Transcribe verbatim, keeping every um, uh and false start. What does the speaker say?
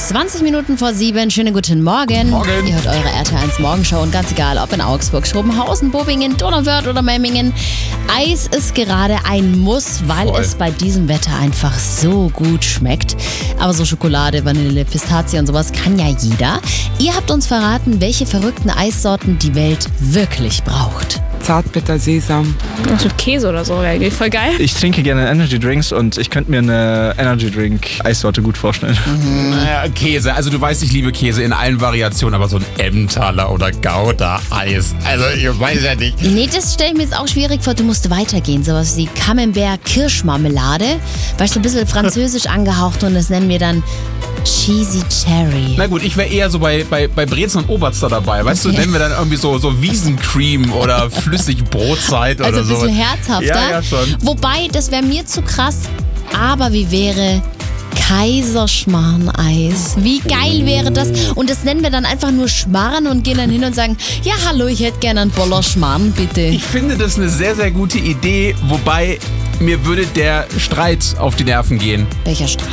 zwanzig Minuten vor sieben. Schönen guten Morgen. Morgen. Ihr hört eure R T L eins Morgenshow und ganz egal, ob in Augsburg, Schrobenhausen, Bobingen, Donauwörth oder Memmingen. Eis ist gerade ein Muss, weil Voll. es bei diesem Wetter einfach so gut schmeckt. Aber so Schokolade, Vanille, Pistazie und sowas kann ja jeder. Ihr habt uns verraten, welche verrückten Eissorten die Welt wirklich braucht. Zartbitter Sesam. Was mit Käse oder so, wäre voll geil. Ich trinke gerne Energy Drinks und ich könnte mir eine Energy Drink Eissorte gut vorstellen. Naja, Käse. Also du weißt, ich liebe Käse in allen Variationen, aber so ein Emmentaler oder Gouda-Eis. Also ich weiß ja nicht. Nee, das stelle ich mir jetzt auch schwierig vor. Du musst weitergehen. Sowas wie Camembert-Kirschmarmelade. Weißt du, ein bisschen französisch angehaucht und das nennen wir dann Cheesy Cherry. Na gut, ich wäre eher so bei, bei, bei Brezen und Oberster dabei. Weißt du, nennen wir dann irgendwie so, so Wiesencreme oder flüssig Brotzeit oder Also so. ein bisschen herzhafter. Ja, ja, schon. Wobei, das wäre mir zu krass. Aber wie wäre Kaiserschmarrn-Eis? Wie geil wäre das? Und das nennen wir dann einfach nur Schmarrn und gehen dann hin und sagen, ja hallo, ich hätte gerne einen Boller Schmarrn, bitte. Ich finde das eine sehr, sehr gute Idee, wobei mir würde der Streit auf die Nerven gehen. Welcher Streit?